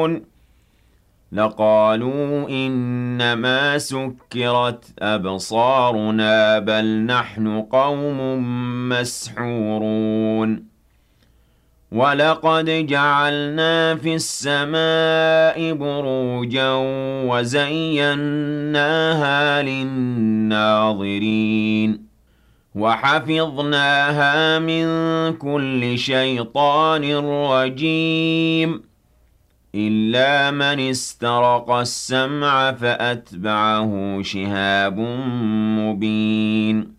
يبصرون لقالوا إنما سكرت أبصارنا بل نحن قوم مسحورون ولقد جعلنا في السماء بروجا وزيناها للناظرين وحفظناها من كل شيطان رجيم إلا من استرق السمع فأتبعه شهاب مبين